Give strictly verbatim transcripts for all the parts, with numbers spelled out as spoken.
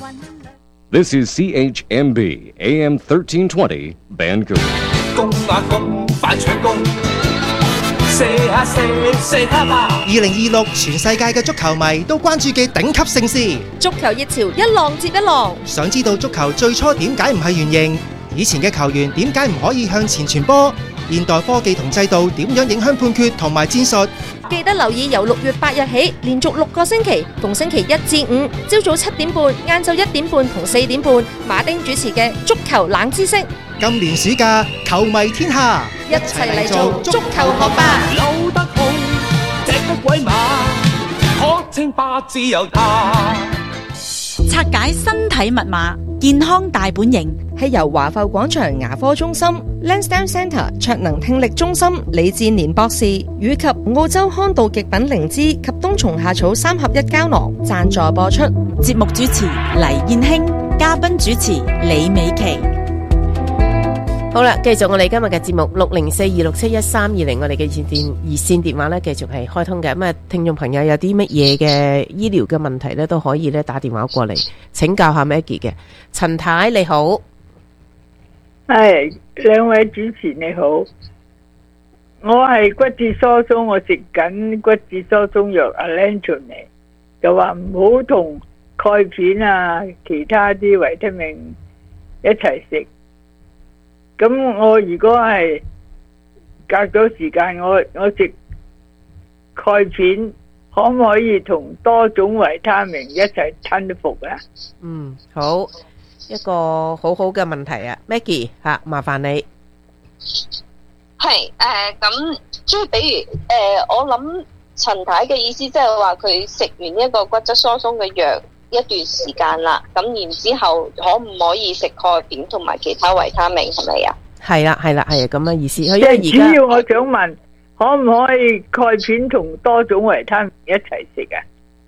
This is C H M B A M thirteen twenty Vancouver。 攻啊攻，快搶攻！射啊射，射他吧！ 二零二六全世界嘅足球迷都關注嘅頂級盛事， 足球熱潮一浪接一浪。 想知道足球最初點解唔係圓形？以前嘅球員點解唔可以向前傳波？現代科技同制度點樣影響判決同埋戰術？ 記得留意由六月八日起，連續六個星期，逢星期一至五，朝早七點半、晏晝一點半同四點半，馬丁主持嘅足球冷知識。 今年暑假，球迷天下， 一齊嚟做足球學霸。 扭得好，隻得鬼馬，可稱霸自由他。 拆解身體密碼，健康大本營， 係由華埠廣場牙科中心、Lansdowne Centre 卓能聽力中心李志年博士以及澳洲康道極品靈芝及冬蟲夏草三合一膠囊贊助播出。 節目主持黎燕興，嘉賓主持李美琪。 好啦，繼續我哋今日嘅節目六零四二六七一三二零，我哋嘅熱線熱線電話咧繼續係開通嘅。咁啊，聽眾朋友有啲乜嘢嘅醫療嘅問題咧，都可以咧打電話過嚟請教下 Maggie 嘅。陳太你好， 係兩位主持你好，我係骨質疏鬆，我食緊骨質疏鬆藥 Alendronate， 就話唔好同鈣片啊其他啲維他命一齊食。咁我如果係隔咗時間，我我食鈣片，可唔可以同多種維他命一齊吞服啊？ 嗯，好，一個好好嘅問題啊 ，Maggie 吓，麻煩你。 係誒，咁即係比如誒、呃，我諗陳太嘅意思即係話佢食完一個骨質疏鬆嘅藥一段時間啦，咁然之後可唔可以食鈣片同埋其他維他命係咪啊？ 係啦係啦係啊，咁嘅意思。 即係主要我想問，可唔可以鈣片同多種維他命一齊食啊？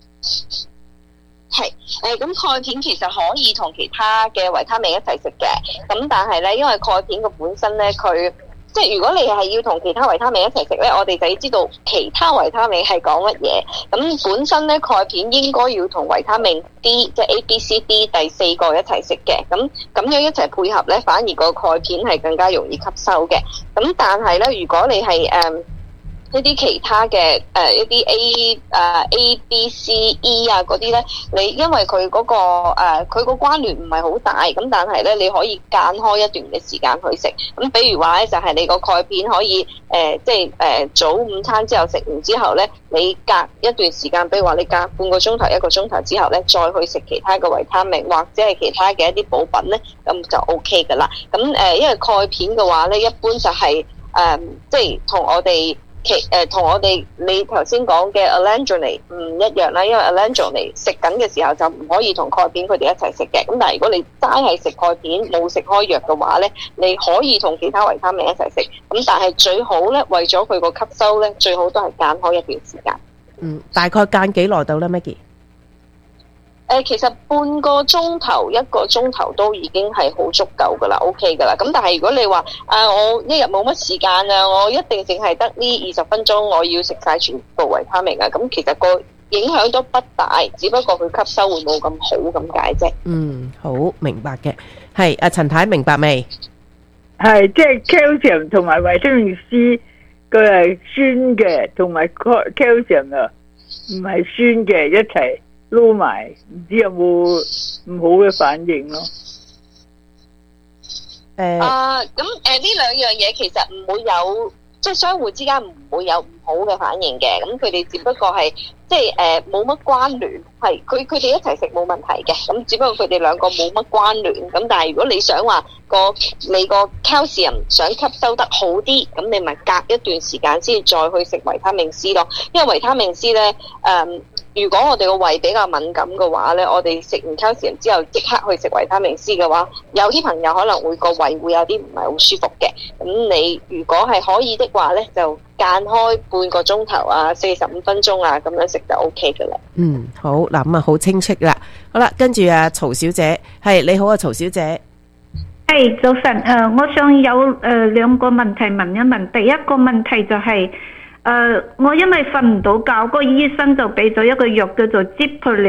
係誒，咁鈣片其實可以同其他嘅維他命一齊食嘅，咁但係咧，因為鈣片嘅本身咧，佢即係如果你係要同其他維他命一齊食咧，我哋就要知道其他維他命係講乜嘢。咁本身咧，鈣片應該要同維他命 D， 即係 A、B、C、D 第四個一齊食嘅。咁咁樣一齊配合咧，反而個鈣片係更加容易吸收嘅。咁但係咧，如果你係誒，嗯一啲其他嘅誒、呃、一啲 A 誒、呃、A B C E 啊嗰啲咧，你因為佢嗰、嗰個誒佢個關聯唔係好大，咁但係咧你可以間開一段嘅時間去食。咁比如話咧，就係、是、你個鈣片可以誒、呃、即係誒、呃、早午餐之後食完之後咧，你隔一段時間，比如話你隔半個鐘頭一個鐘頭之後咧，再去食其他嘅維他命或者係其他嘅一啲補品咧，咁就 O K 噶啦。咁誒、呃、因為鈣片嘅話咧，一般就係、是、誒、呃、即係同我哋。其誒同我哋你頭先講嘅 Alendronate 唔一樣啦，因為 Alendronate 食緊嘅時候就唔可以同鈣片佢哋一齊食嘅。咁但係如果你齋係食鈣片冇食開藥嘅話咧，你可以同其他維他命一齊食。咁但係最好咧，為咗佢個吸收咧，最好都係間開一段時間。 嗯，大概間幾耐到咧 Maggie？ 誒，其實半個鐘頭一個鐘頭都已經係好足夠噶啦 ，OK 噶啦。咁但係如果你話啊，我一日冇乜時間啊，我一定淨係得呢二十分鐘，我要食晒全部維他命啊，咁其實個影響都不大，只不過佢吸收會冇咁好咁解啫。 嗯，好明白嘅。係阿陳太明白未？ 係即係 calcium 同埋維他命 C， 佢係酸嘅，同埋 calcium 啊唔係酸嘅一齊。撈埋唔知有冇唔好嘅反應咯？ 誒啊，咁誒呢兩樣嘢其實唔會有，即係相互之間唔會有唔好嘅反應嘅。咁佢哋只不過係即係誒冇乜關聯，係佢佢哋一齊食冇問題嘅。咁只不過佢哋兩個冇乜關聯。咁但係如果你想話個你個 calcium 想吸收得好啲，咁你咪隔一段時間先再去食維他命 C 咯。因為維他命 C 咧誒。嗯如果我哋個胃比較敏感嘅話咧，我哋食完 calcium 之後即刻去食維他命 C 嘅話，有啲朋友可能會個胃會有啲唔係好舒服嘅。咁你如果係可以的話咧，就間開半個鐘頭啊，四十五分鐘啊，咁樣食就 O K 嘅啦。 嗯，好嗱，咁啊好清晰啦。好啦，跟住啊曹小姐，係你好啊曹小姐。 係早晨，誒，我想有誒兩個問題問一問。第一個問題就係。誒、呃，我因為瞓唔到覺，個醫生就俾咗一個藥叫做 Zipline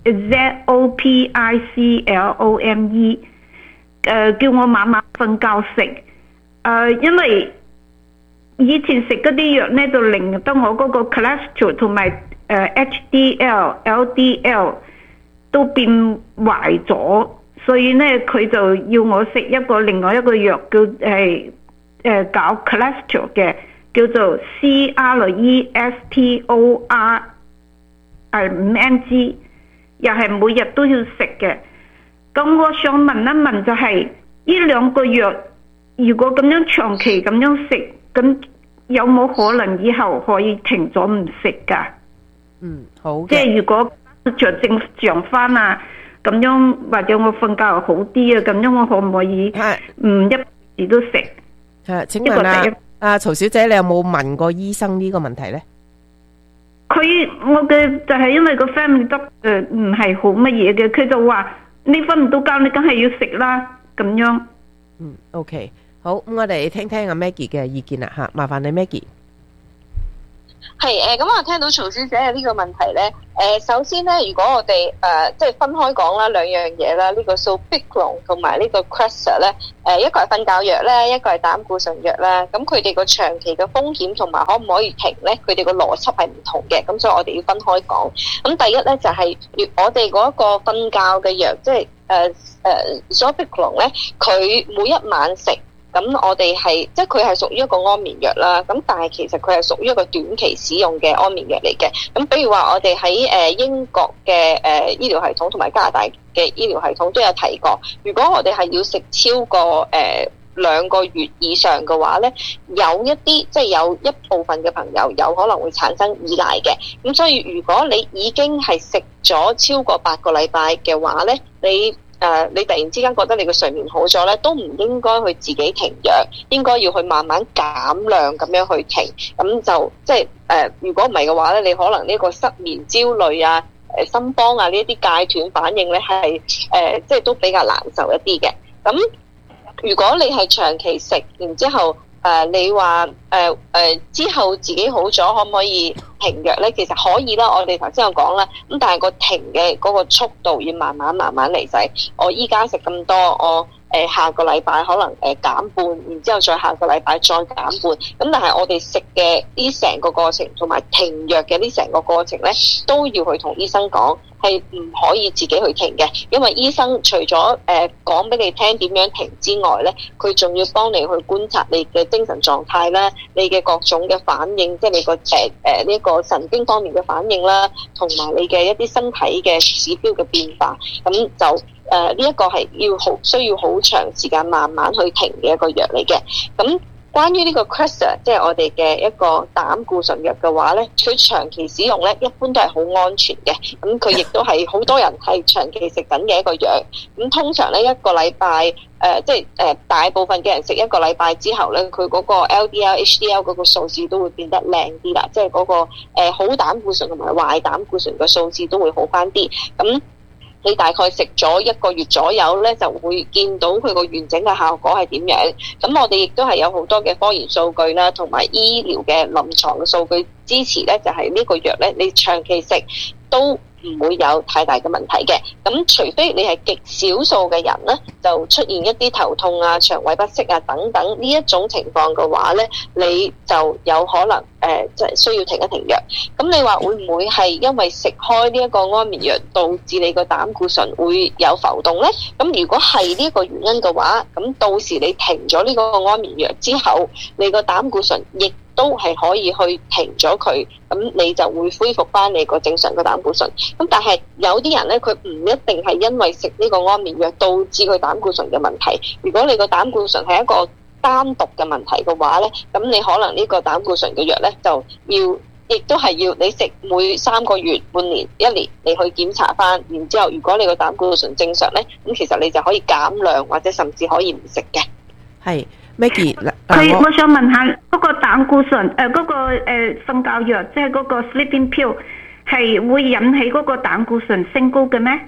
Z O P I C L O M E， 誒叫我晚晚瞓覺食。誒因為以前食嗰啲藥咧，就令得我嗰個 cholesterol 同埋誒 H D L、L D L 都變壞咗，所以咧佢就要我食一個另外一個藥叫係誒搞 cholesterol 嘅，叫做 C R E S T O R 係五 N G， 又係每日都要食嘅。咁我想問一問就係呢兩個藥，如果咁樣長期咁樣食，咁有冇可能以後可以停咗唔食㗎？ 嗯，好嘅。 即係如果着正常翻啊，咁樣或者我瞓覺好啲啊，咁樣我可唔可以唔一時都食？ 係，請問啊，阿曹小姐，你有冇問過醫生呢個問題咧？ 佢我嘅就係因為個 family 得誒唔係好乜嘢嘅，佢就話你瞓唔到覺，你梗係要食啦咁樣。 嗯 ，OK， 好，咁我哋聽聽阿 Maggie 嘅意見啦吓，麻煩你 Maggie。 係誒，咁我聽到曹小姐嘅呢個問題咧，誒，首先咧，如果我哋誒即係分開講啦，兩樣嘢啦，呢個 Zopiclone 同埋呢個 Crestor 咧，誒，一個係瞓覺藥咧，一個係膽固醇藥咧，咁佢哋個長期嘅風險同埋可唔可以停咧，佢哋個邏輯係唔同嘅，咁所以我哋要分開講。咁第一咧就係我哋嗰個瞓覺嘅藥，即係誒誒 Zopiclone 咧，佢每一晚食。咁我哋係即係佢係屬於一個安眠藥啦，咁但係其實佢係屬於一個短期使用嘅安眠藥嚟嘅。咁比如話我哋喺誒英國嘅誒醫療系統同埋加拿大嘅醫療系統都有提過，如果我哋係要食超過誒兩個月以上嘅話咧，有一啲即係有一部分嘅朋友有可能會產生依賴嘅。咁所以如果你已經係食咗超過八個禮拜嘅話咧，你誒、呃，你突然之間覺得你個睡眠好咗咧，都唔應該去自己停藥，應該要去慢慢減量咁樣去停。咁就即係誒，如果唔係嘅話咧，你可能呢個失眠、焦慮啊、誒心慌啊呢一啲戒斷反應咧，係誒、呃、即係都比較難受一啲嘅。咁如果你係長期食，然之後誒、呃、你話誒誒之後自己好咗，可唔可以停藥咧？其實可以啦，我哋頭先有講啦。咁但係個停嘅嗰個速度要慢慢慢慢嚟，就係我依家食咁多，我誒、呃、下個禮拜可能誒減半，然之後再下個禮拜再減半。咁但係我哋食嘅呢成個過程，同埋停藥嘅呢成個過程咧，都要去同醫生講，係唔可以自己去停嘅。因為醫生除咗誒講俾你聽點樣停之外咧，佢仲要幫你去觀察你嘅精神狀態啦，你嘅各種嘅反應，即係你個誒誒呢個神經方面嘅反應啦，同埋你嘅一啲身體嘅指標嘅變化。咁就誒呢一個係要好需要好長時間慢慢去停嘅一個藥嚟嘅。咁關於呢個 Crestor， 即係我哋嘅一個膽固醇藥嘅話咧，佢長期使用咧，一般都係好安全嘅。咁佢亦都係好多人係長期食緊嘅一個藥。咁通常咧一個禮拜誒，即係誒大部分嘅人食一個禮拜之後咧，佢嗰個 L D L、H D L 嗰個數字都會變得靚啲啦，即係嗰個誒好膽固醇同埋壞膽固醇嘅數字都會好翻啲。咁你大概食咗一個月左右咧，就會見到佢個完整嘅效果係點樣。咁我哋亦都係有好多嘅科研數據啦，同埋醫療嘅臨床嘅數據支持咧，就係呢個藥咧，你長期食都唔會有太大嘅問題嘅。咁除非你係極少數嘅人咧，就出現一啲頭痛啊、腸胃不適啊等等呢一種情況嘅話咧，你就有可能誒即係需要停一停藥。咁你話會唔會係因為食開呢一個安眠藥導致你個膽固醇會有浮動咧？咁如果係呢一個原因嘅話，咁到時你停咗呢個安眠藥之後，你個膽固醇亦都係可以去停咗佢，咁你就會恢復翻你個正常嘅膽固醇。咁但係有啲人咧，佢唔一定係因為食呢個安眠藥導致佢膽固醇嘅問題。如果你個膽固醇係一個單獨嘅問題嘅話咧，咁你可能呢個膽固醇嘅藥咧就要，亦都係要你食每三個月、半年、一年你去檢查翻，然之後如果你個膽固醇正常咧，咁其實你就可以減量或者甚至可以唔食嘅。 係。Maggie， 佢我想問下嗰個膽固醇誒嗰個誒瞓覺藥，即係嗰個 sleeping pill， 係會引起嗰個膽固醇升高嘅咩？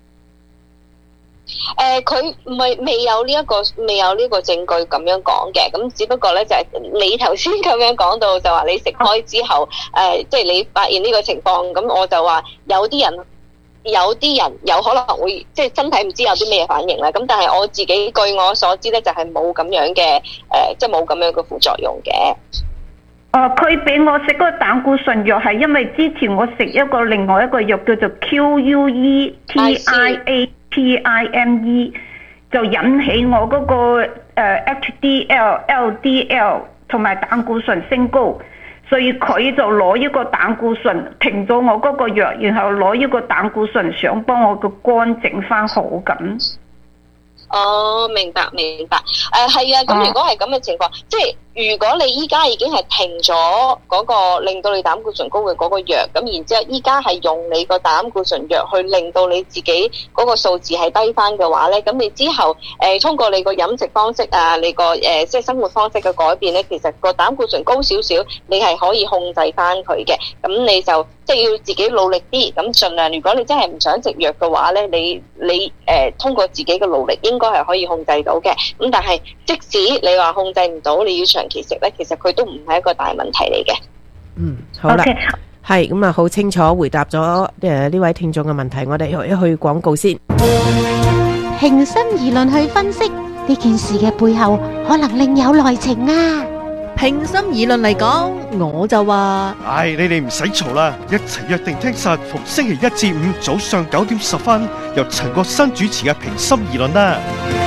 誒，佢唔係未有呢一個未有呢個證據咁樣講嘅，咁只不過咧就係你頭先咁樣講到，就話你食開之後誒，即係你發現呢個情況，咁我就話有啲人有啲人有可能會即係身體唔知有啲咩反應啦。咁但係我自己據我所知咧，就係冇咁樣嘅誒，即係冇咁樣嘅副作用嘅。 哦，佢俾我食嗰個膽固醇藥係因為之前我食一個另外一個藥叫做 Q U E T I A P I M E， 就引起我嗰個誒 H D L、L D L 同埋膽固醇升高，所以佢就攞一個膽固醇停咗我嗰個藥，然後攞一個膽固醇想幫我個肝整翻好咁。 哦，明白明白，誒係啊，咁如果係咁嘅情況，即係如果你依家已經係停咗嗰個令到你膽固醇高嘅嗰個藥，咁然之後依家係用你個膽固醇藥去令到你自己嗰個數字係低翻嘅話咧，咁你之後誒、呃、通過你個飲食方式啊，你個誒、呃、即係生活方式嘅改變咧，其實個膽固醇高少少，你係可以控制翻佢嘅，咁你就即係要自己努力啲，咁盡量如果你真係唔想食藥嘅話咧，你你誒、呃、通過自己嘅努力應該係可以控制到嘅，咁但係即使你話控制唔到，你要長期食咧，其實佢都唔係一個大問題嚟嘅。 嗯，好啦，係咁啊，好清楚回答咗誒呢位聽眾嘅問題，我哋去一去廣告先。 平心而論去分析呢件事嘅背後，可能另有內情啊！ 平心而論嚟講，我就話， 唉，你哋唔使嘈啦，一齊約定聽實逢星期一至五早上九點十分，由陳國新主持嘅平心而論啦。